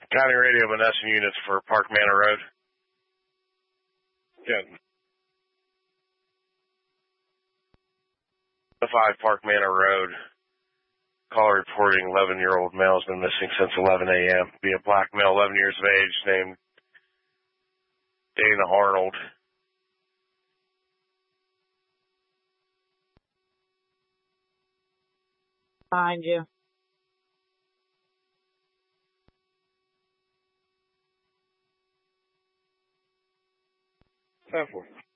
County Radio Menneson units for Park Manor Road. Good. 5 Park Manor Road. Caller reporting 11-year-old male has been missing since 11 a.m. Be a black male, 11 years of age, named Dana Arnold. Behind you. Careful.